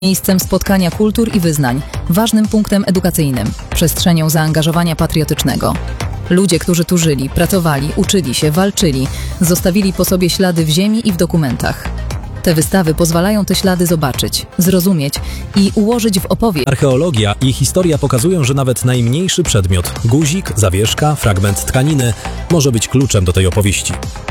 miejscem spotkania kultur i wyznań, ważnym punktem edukacyjnym, przestrzenią zaangażowania patriotycznego. Ludzie, którzy tu żyli, pracowali, uczyli się, walczyli, zostawili po sobie ślady w ziemi i w dokumentach. Te wystawy pozwalają te ślady zobaczyć, zrozumieć i ułożyć w opowieść. Archeologia i historia pokazują, że nawet najmniejszy przedmiot, guzik, zawieszka, fragment tkaniny może być kluczem do tej opowieści.